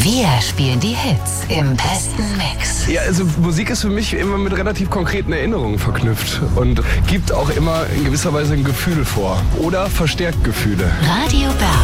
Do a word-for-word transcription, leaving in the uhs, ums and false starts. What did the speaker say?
Wir spielen die Hits im besten Mix. Ja, also Musik ist für mich immer mit relativ konkreten Erinnerungen verknüpft und gibt auch immer in gewisser Weise ein Gefühl vor oder verstärkt Gefühle. Radio Berlin.